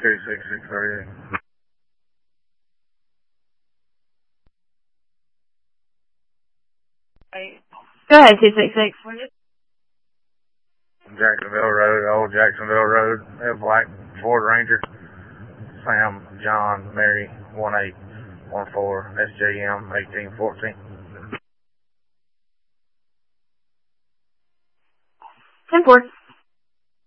26638. Go ahead, 266. Jacksonville Road, Old Jacksonville Road, Black Ford Ranger, Sam, John, Mary, 1814, SJM, 1814. 10-4.